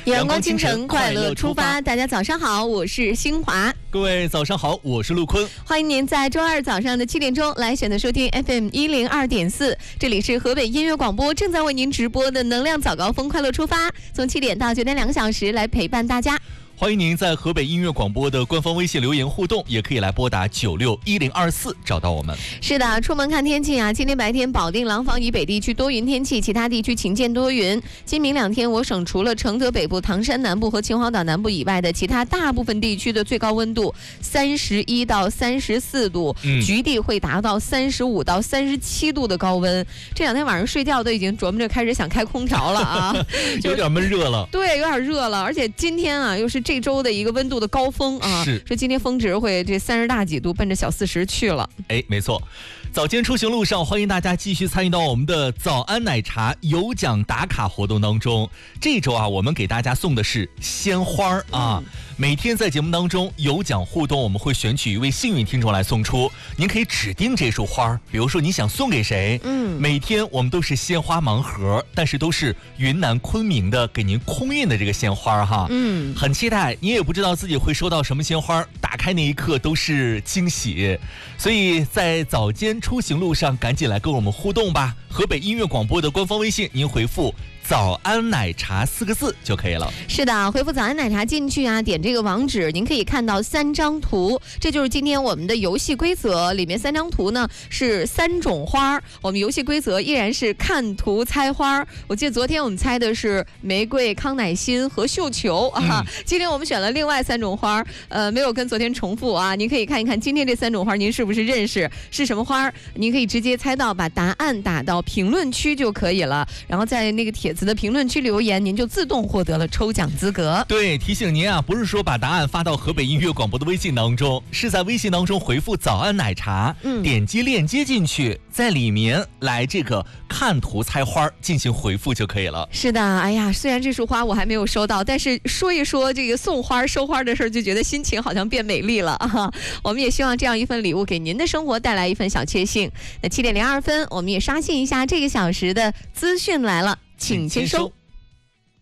阳光清晨，快乐出发。大家早上好，我是新华。 各位早上好，我是陆坤。 欢迎您在周二早上的7点钟来选择收听 FM 102.4，这里是河北音乐广播正在为您直播的能量早高峰快乐出发，从7点到9点2个小时来陪伴大家。 欢迎您在河北音乐广播的官方微信留言互动，也可以来拨打961024找到我们。 是的，出门看天气啊，今天白天保定、廊坊以北地区多云天气，其他地区晴见多云。今明两天，我省除了承德北部、唐山南部和秦皇岛南部以外的其他大部分地区的最高温度31到34度，局地会达到35到37度的高温。这两天晚上睡觉都已经琢磨着开始想开空调了啊， 有点闷热了。 对，有点热了，而且今天啊又是这周的一个温度的高峰啊，说今天峰值会这30大几度，奔着小40去了。 哎，没错。早间出行路上，欢迎大家继续参与到我们的早安奶茶有奖打卡活动当中。这周啊，我们给大家送的是鲜花啊。每天在节目当中有奖互动，我们会选取一位幸运听众来送出。您可以指定这束花，比如说你想送给谁。每天我们都是鲜花盲盒，但是都是云南昆明的给您空运的这个鲜花哈。很期待，你也不知道自己会收到什么鲜花，打开那一刻都是惊喜。所以在早间出行路上，赶紧来跟我们互动吧。河北音乐广播的官方微信，您回复早安奶茶4个字就可以了。是的，回复早安奶茶进去啊，点这个网址，您可以看到3张图，这就是今天我们的游戏规则。里面3张图呢是3种花，我们游戏规则依然是看图猜花。我记得昨天我们猜的是玫瑰、康乃馨和绣球啊，今天我们选了另外3种花，没有跟昨天重复啊。您可以看一看今天这3种花，您是不是认识是什么花？您可以直接猜到，把答案打到评论区就可以了，然后在那个帖子的评论区留言，您就自动获得了抽奖资格。 对，提醒您啊，不是说把答案发到河北音乐广播的微信当中，是在微信当中回复早安奶茶，点击链接进去，在里面来这个看图猜花进行回复就可以了。 是的，哎呀，虽然这束花我还没有收到，但是说一说这个送花收花的事儿，就觉得心情好像变美丽了啊。我们也希望这样一份礼物给您的生活带来一份小确幸。那7点02分，我们也刷新一下这个小时的资讯来了，请签收。